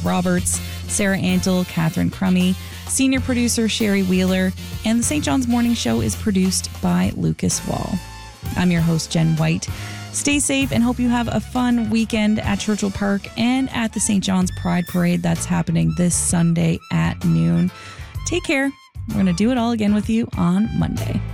Roberts, Sarah Antle, Catherine Crummy, senior producer Sherry Wheeler, and the St. John's Morning Show is produced by Lucas Wall. I'm your host, Jen White. Stay safe and hope you have a fun weekend at Churchill Park and at the St. John's Pride Parade that's happening this Sunday at noon. Take care. We're going to do it all again with you on Monday.